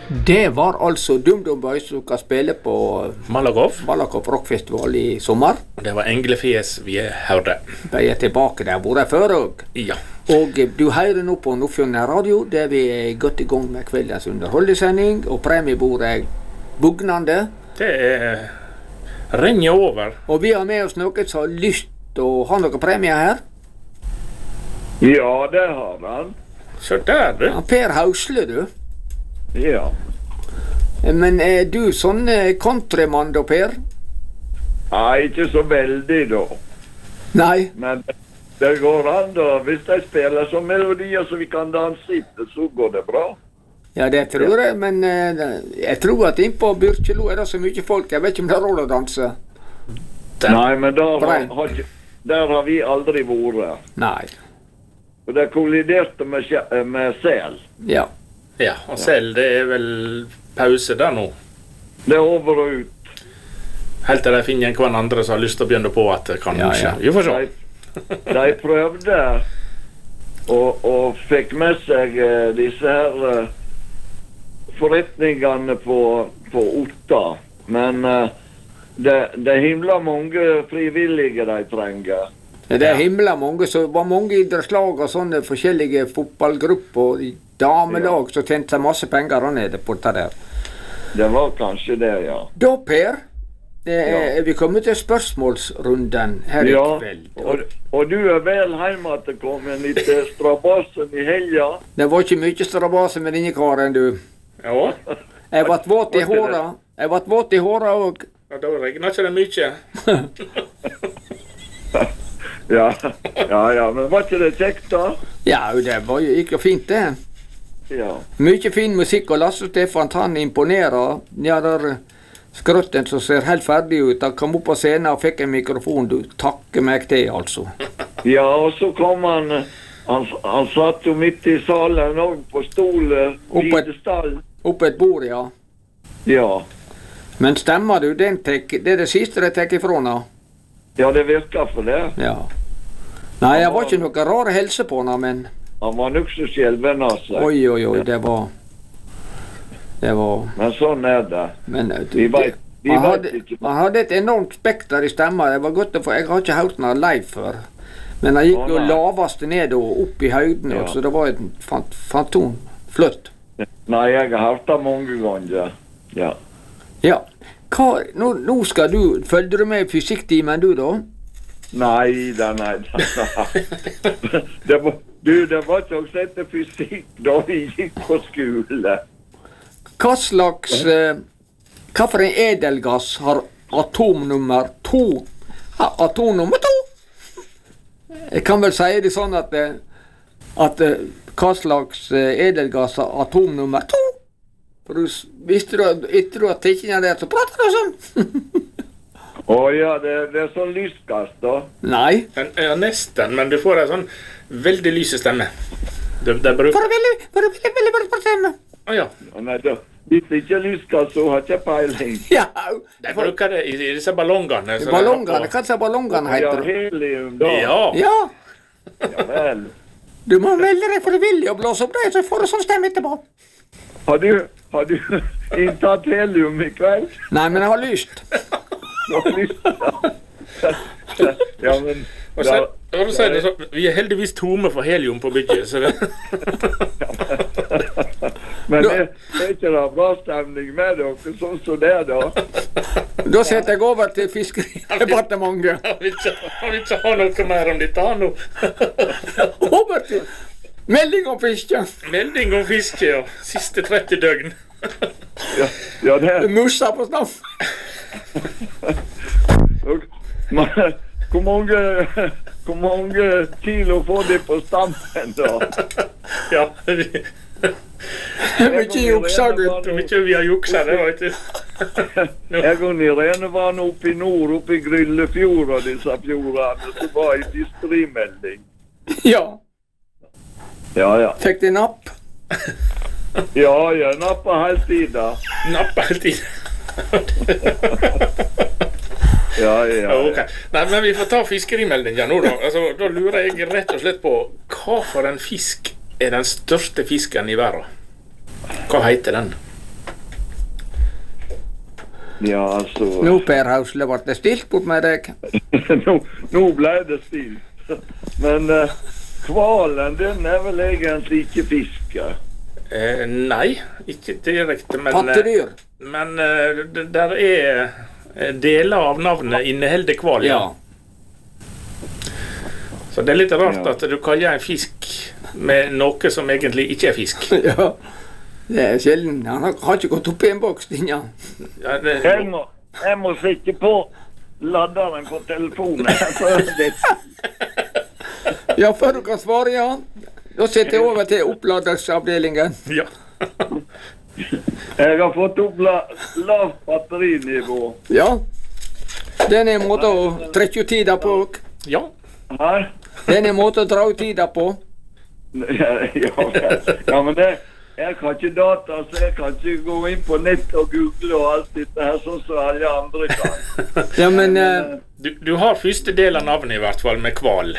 Det var altså DumDum Boys som skal spille på Malakoff Rockfestival i sommer. Det var Englefjes vi hørte. De tilbake der hvor de før og. Ja. Og du hører nå på Nordfjordenes Radio, der vi godt i gang med kveldens underholdningssending, og premiebordet bugnende. Det renner over. Og vi har med oss noen som har lyst til å ha noen premier her. Ja, det har han. Så der, du. Ja, Per Hausle, du. Ja. Men er du sånn countrymann da, Per? Nei, ikke så veldig da. Nei. Men det går an da. Hvis de spiller som melodier så vi kan danse etter, så går det bra. Ja, det tror jeg, men jeg tror at innpå Byrkjelo er det så mye folk. Jeg vet ikke om det er råd å danse. Nei, men der har vi aldri vært. Nei. Og det kolliderte med sel. Ja. Ja, og selv det er vel pause der nå. Det er over og ut. Helt til de finner en andre som har lyst til å begynne på at det kan skje. Vi får se. De prøvde og fikk med seg disse her forretningene på Otta. Men det er himla mange frivillige de trenger. Det er himla mange, så var mange idrettslag og sånne forskjellige fotballgrupper og damelag som tjente seg masse penger der nede på det der. Det var kanskje det, ja. Da, Per, vi kommer til spørsmålsrunden her i kveld. Og du er vel hjemme at det kom en litt strabasen i helga? Det var ikke mye strabasen med denne karen, du. Ja. Jeg ble våt i håret og... Ja, da regner ikke det mye. Ja, men var ikke det kjekt da? Ja, det gikk jo fint det. Ja. Mye fin musikk, og Lasse Stefan, han imponerer. Ja, der skrotten som ser helt ferdig ut, han kom opp på scenen og fikk en mikrofon, du takker meg til, altså. Ja, og så kom han satt jo midt i salen og på stol, oppe et bord, ja. Ja. Men stemmer du, det er det siste de tek ifra nå. Ja, det virker for det. Ja. Nei, jeg var ikke noe rare helse på henne, men... Han var nok så skjelven av seg. Oi, det var... Men sånn er det. Men vi vet ikke. Han hadde et enormt spekter i stemmen. Det var godt å få... Jeg har ikke hørt den live før. Men han gikk jo lavest ned og opp i høyden, så det var et fantom. Flott. Nei, jeg har hørt det mange ganger. Ja. Ja. Nå skal du... Følger du med i fysikktimen, du da? Nei. Det var ikke også etter fysikk da vi gikk på skole. Hva for en edelgass har atomnummer 2? Atomnummer 2? Jeg kan vel si det sånn at hva slags edelgass har atomnummer 2? For visste du etter du har teknet det, så prater du sånn. Ja, det er sånn lysgass da. Nei. Ja, nesten, men du får en sånn veldig lyse stemme. For veldig stemme. Ja. Nei, hvis det ikke er lysgass, så har jeg ikke peiling. Ja. De bruker det i disse ballongene. Ballongene, hva er ballongene heter det? Ja, helium da. Ja. Ja vel. Du må melde deg frivillig og blåse opp det, så får du sånn stemme etterpå. Har du inntatt helium i kveld? Nei, men jeg har lyst. Ja, men... vi er heldigvis tomme for helium på bygget, så det... Men det er ikke da bra stemning med dere, sånn som det da. Da setter jeg over til Fiskeridepartementet. Han vil ikke ha noe mer om dette nå. Over til melding om fiske. Melding om fiske, ja. Siste 30 døgn. Ja, det er... Mussa på snaff. Hvor mange kilo får de på stammen da? Ja, mye juksa, gutt. Mye vi har juksa, det vet du. Jeg går i Renevann oppe i nord, oppe i Gryllefjord og disse fjordene, så var jeg fiskerimelding. Ja. Ja. Fikk de napp? Ja, jeg nappa hele tiden. Nappa hele tiden. Ja. Okay. Nei, men vi får ta fiskerimeldingen nå da. Altså, da lurer jeg rett og slett på hva for en fisk er den største fisken i verden? Hva heter den? Ja, altså... Nå, Per Hausle, ble det stilt bort med deg? nå ble det stilt. Men kvalen, den er vel egentlig ikke fiske? Nei, ikke direkte, men... Pattedyr? Men der deler av navnet inneholder kval, ja. Så det er litt rart at du kaller en fisk med noe som egentlig ikke er fisk. Ja, det er sjelden. Han har ikke gått opp i en boks, Stinja. Ja, Jeg må sitte på ladderen på telefonen. Ja, før du kan svare, ja. Da setter jeg over til oppladersavdelingen. Ja. Jeg har fått opp lavt batterinivå. Ja. Den er en måte å trekke ut tida på. Ja. Her? Den er en måte å dra ut tida på. Ja, men jeg har ikke data, så jeg kan ikke gå inn på nett og google og alt dette her, sånn som alle andre kan. Ja, men... Du har første del av navnet i hvert fall, med kval.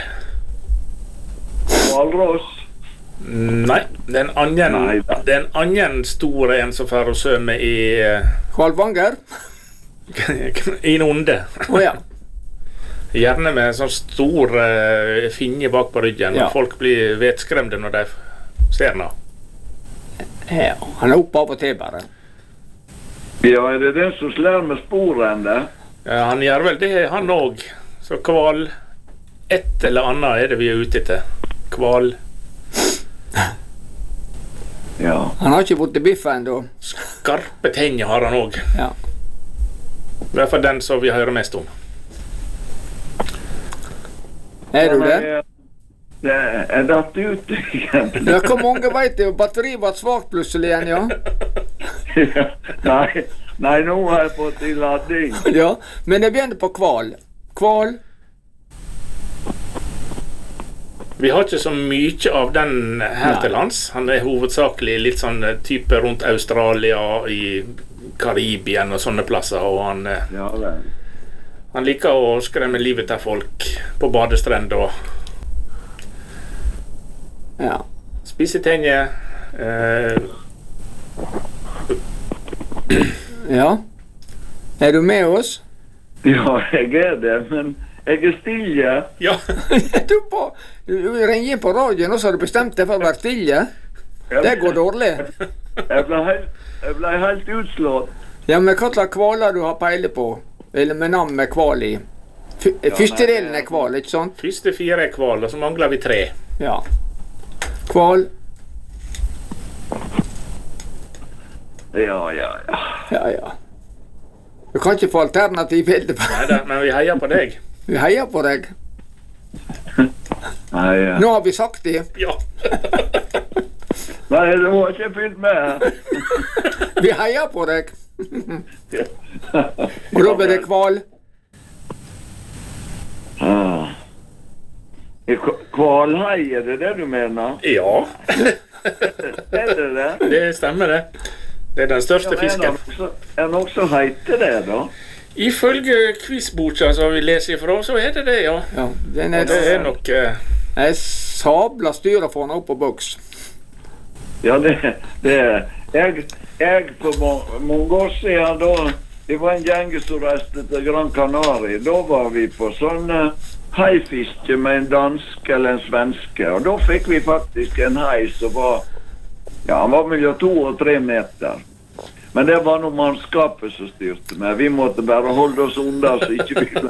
Valross? Nei, det er en annen stor en som får å sømme i... Kvalvanger? I onde. Åja. Gjerne med sånn stor finje bak på ryggen, og folk blir vettskremde når de ser den. Ja, han er oppe av og til bare. Ja, er det den som slår med sporene? Ja, han gjør vel det, han også. Så kval, et eller annet er det vi er ute etter. Kval. Ja. Han har ikke fått til biffen enda. Skarpe tenner har han også. Ja. I hvert fall den som vi hører mest om. Er du det? Det er datt ut igjen. Ja, hvor mange vet det? Batteriet var svagt plutselig igjen, ja? Nei, nå har jeg fått i ladding. Ja, men jeg begynner på kval. Kval? Vi har ikke så mye av den her til lands. Han er hovedsakelig litt sånn type rundt Australia, i Karibien og sånne plasser, og han liker å skremme livet av folk på badestrend og spise tenner. Ja. Er du med oss? Ja, jeg er det, men jeg er stille. Ja. Du ringer inn på radioen, og så har du bestemt deg for å være stille. Det går dårlig. Jeg ble helt utslått. Ja, men hva slags kvaler du har peile på? Eller med navn med kval i? Første delen er kval, ikke sant? Første 4 er kval, og så mangler vi 3. Ja. Kval. Ja. Du kan ikke få alternativ bilde på. Neida, men vi heier på deg. Vi heier på deg. Nå har vi sagt det. Ja. Nei, det var ikke fylt med. Vi heier på deg. Og da blir det kval. Kvalhei, er det det du mener? Ja. Er det det? Det stemmer det. Det er den største fisken. Er det noe som heter det da? Ifølge quizboka som vi leser ifra, så er det det, ja. Det er nok... Jeg sabla styr å få den opp på boks. Ja, jeg for mange år siden, da det var en gjeng som reiste til Gran Canaria. Da var vi på sånn haifiske med en dansk eller en svenske, og da fikk vi faktisk en hai som var, han var mellom 2 og 3 meter. Men det var noe mannskapet som styrte med. Vi måtte bare holde oss under, så ikke vi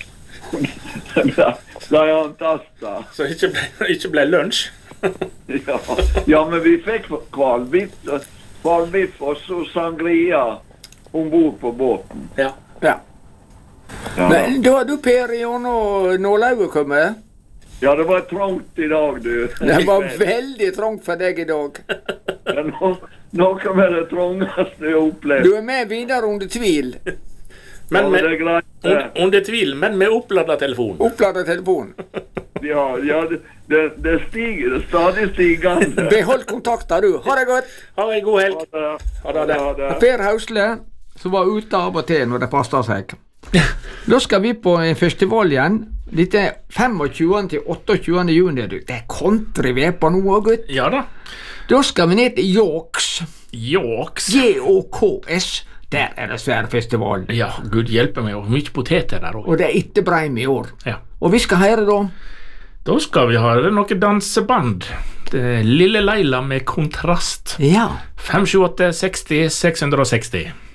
ble antastet. Så ikke ble lunsj? Ja, men vi fikk kvalbiff og så sangria ombord på båten. Ja. Men da har du Per gjennom nålauget kommet? Ja, det var trångt i dag, du. Det var veldig trångt for deg i dag. Noe med det trångeste jeg har opplevd. Du er med videre under tvil. Men under tvil, men med oppladet telefon. Oppladet telefon. Ja, det stiger, det stadig stigende. Behold kontakter du. Ha det godt. Ha en god helg. Ha det. Per Hausle, som var ute av og til når det passet seg. Da skal vi på en festival igjen. Dette er 25. til 28. juni. Det er country vi er på nå, gutt. Ja da. Da skal vi ned til Jåks. Jåks? J-O-K-S. Der er det svær festival. Ja, Gud hjelpe meg, og mye poteter der også. Og det er etter Breim i år. Ja. Og vi skal høre da. Da skal vi ha noe danseband. Det er Lille Leila med Kontrast. Ja. 578 60 660.